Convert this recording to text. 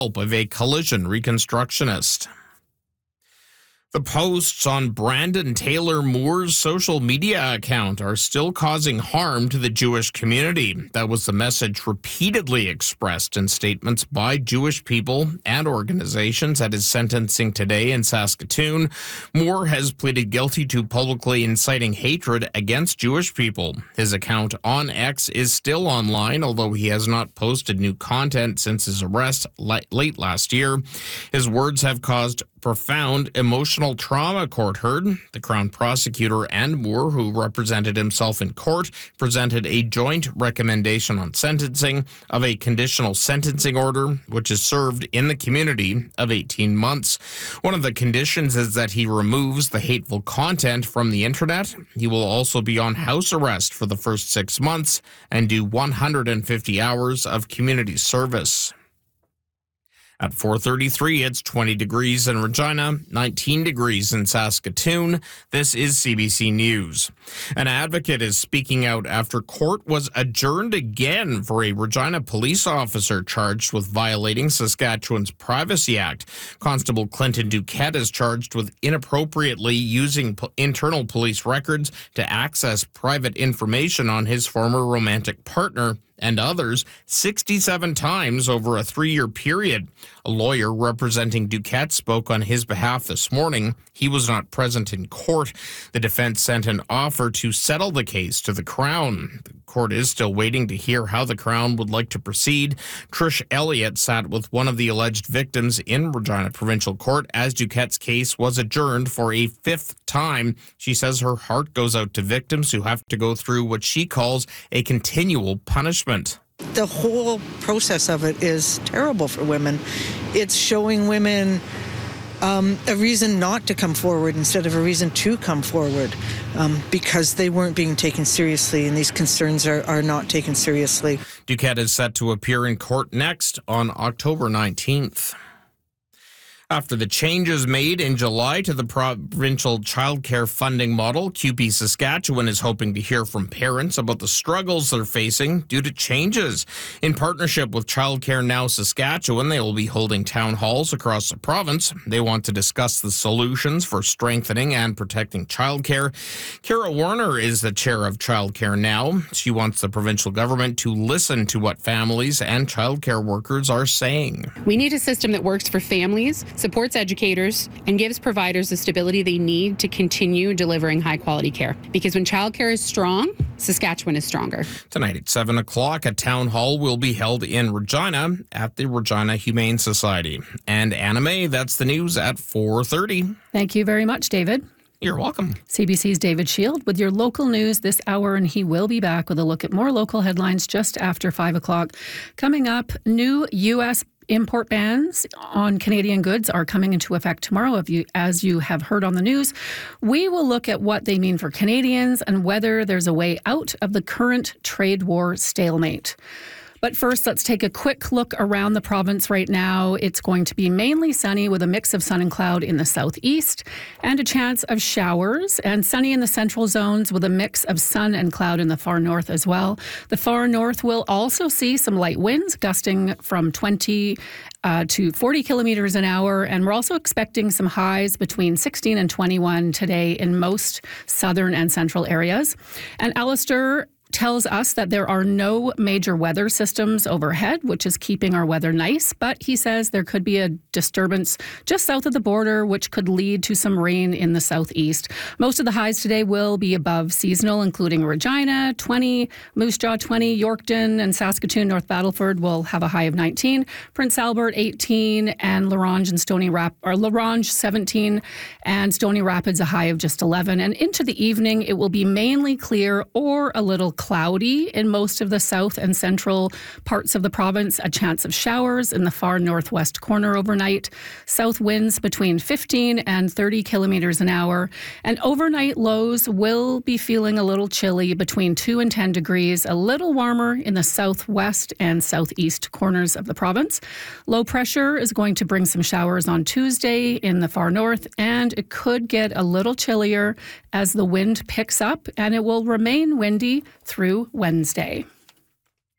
help of a collision reconstructionist. The posts on Brandon Taylor Moore's social media account are still causing harm to the Jewish community. That was the message repeatedly expressed in statements by Jewish people and organizations at his sentencing today in Saskatoon. Moore has pleaded guilty to publicly inciting hatred against Jewish people. His account on X is still online, although he has not posted new content since his arrest late last year. His words have caused profound emotional trauma, court heard. The Crown prosecutor and Moore, who represented himself in court, presented a joint recommendation on sentencing of a conditional sentencing order, which is served in the community of 18 months. One of the conditions is that he removes the hateful content from the internet. He will also be on house arrest for the first 6 months and do 150 hours of community service. At 4:33, it's 20 degrees in Regina, 19 degrees in Saskatoon. This is CBC News. An advocate is speaking out after court was adjourned again for a Regina police officer charged with violating Saskatchewan's Privacy Act. Constable Clinton Duquette is charged with inappropriately using internal police records to access private information on his former romantic partner and others 67 times over a 3-year period. A lawyer representing Duquette spoke on his behalf this morning. He was not present in court. The defense sent an offer to settle the case to the Crown. The court is still waiting to hear how the Crown would like to proceed. Trish Elliott sat with one of the alleged victims in Regina Provincial Court as Duquette's case was adjourned for a 5th time. She says her heart goes out to victims who have to go through what she calls a continual punishment. The whole process of it is terrible for women. It's showing women a reason not to come forward instead of a reason to come forward because they weren't being taken seriously, and these concerns are not taken seriously. Duquette is set to appear in court next on October 19th. After the changes made in July to the provincial childcare funding model, QP Saskatchewan is hoping to hear from parents about the struggles they're facing due to changes. In partnership with Childcare Now Saskatchewan, they will be holding town halls across the province. They want to discuss the solutions for strengthening and protecting childcare. Kara Warner is the chair of Childcare Now. She wants the provincial government to listen to what families and childcare workers are saying. We need a system that works for families, supports educators, and gives providers the stability they need to continue delivering high-quality care. Because when childcare is strong, Saskatchewan is stronger. Tonight at 7 o'clock, a town hall will be held in Regina at the Regina Humane Society. And Anna May, that's the news at 4:30. Thank you very much, David. You're welcome. CBC's David Shield with your local news this hour, and he will be back with a look at more local headlines just after 5 o'clock. Coming up, new U.S. import bans on Canadian goods are coming into effect tomorrow, as you have heard on the news. We will look at what they mean for Canadians and whether there's a way out of the current trade war stalemate. But first, let's take a quick look around the province right now. It's going to be mainly sunny with a mix of sun and cloud in the southeast and a chance of showers, and sunny in the central zones with a mix of sun and cloud in the far north as well. The far north will also see some light winds gusting from 20 to 40 kilometers an hour, and we're also expecting some highs between 16 and 21 today in most southern and central areas. And Alistair tells us that there are no major weather systems overhead, which is keeping our weather nice, but he says there could be a disturbance just south of the border, which could lead to some rain in the southeast. Most of the highs today will be above seasonal, including Regina, 20, Moose Jaw, 20, Yorkton and Saskatoon, North Battleford will have a high of 19, Prince Albert, 18, and La Ronge, 17, and Stony Rapids, a high of just 11. And into the evening, it will be mainly clear or a little cloudy in most of the south and central parts of the province. A chance of showers in the far northwest corner overnight. South winds between 15 and 30 kilometers an hour. And overnight lows will be feeling a little chilly between 2 and 10 degrees, a little warmer in the southwest and southeast corners of the province. Low pressure is going to bring some showers on Tuesday in the far north, and it could get a little chillier as the wind picks up, and it will remain windy through Wednesday.